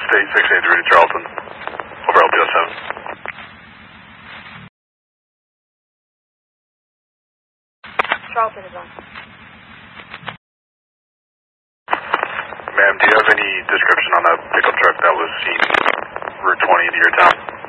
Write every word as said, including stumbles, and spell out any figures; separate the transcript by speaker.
Speaker 1: State six eighty-three to Charlton, over L P O seven.
Speaker 2: Charlton is on.
Speaker 1: Ma'am, do you have any description on that pickup truck that was seen Route twenty into your town?